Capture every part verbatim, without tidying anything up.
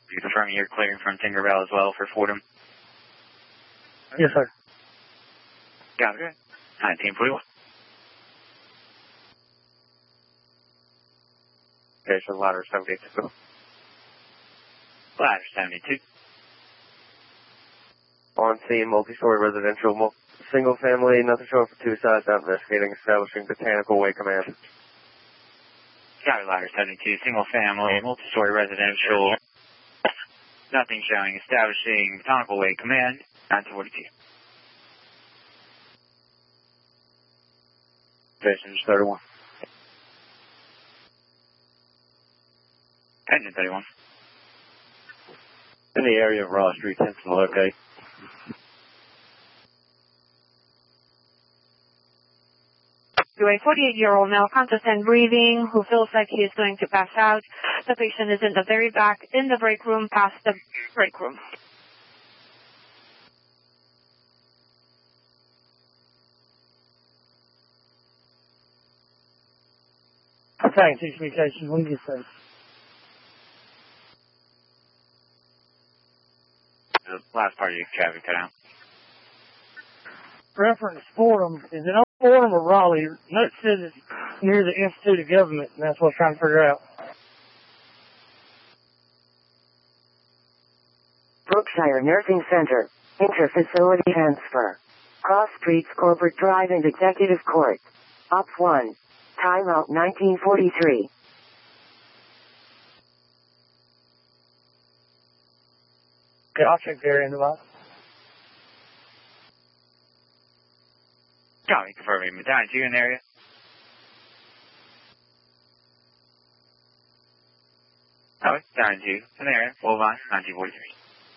You confirming you're clearing from Tinkerbell as well for Fordham? Yes, sir. Got it. nineteen forty-one. Okay, so ladder seventy-two. Ladder seventy-two. On scene, multi-story residential, mul single family, nothing showing for two sides, not investigating, establishing botanical way command. Got it, ladder seventy-two, single family, multi-story residential, nothing showing, establishing botanical way command, nineteen forty-two. Stations thirty-one. Engine thirty-one. In the area of Ross Street, Henson, locate. To a forty-eight-year-old male, conscious and breathing, who feels like he is going to pass out. The patient is in the very back, in the break room, past the break room. Thanks, H B Station. When do you say? The last part of your traffic cut out. Reference Fordham. Is it on Fordham or Raleigh? Note says it's near the Institute of Government, and that's what I'm trying to figure out. Brookshire Nursing Center. Inter-facility transfer. Cross Streets Corporate Drive and Executive Court. Op one. Timeout nineteen forty-three. Okay, I'll check the area in the box. Copy, confirming medallion two in the area. Copy, medallion two in the area, full line, nineteen forty-three.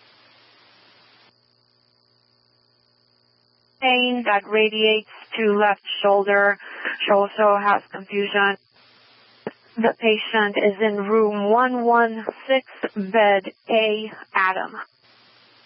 Pain that radiates to left shoulder. She also has confusion. The patient is in room one one six, bed A, Adam.